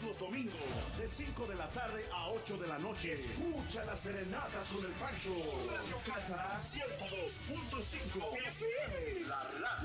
Todos los domingos, de 5 de la tarde a 8 de la noche. Escucha las serenatas con el Pancho. Radio Cata 102.5 FM. La radio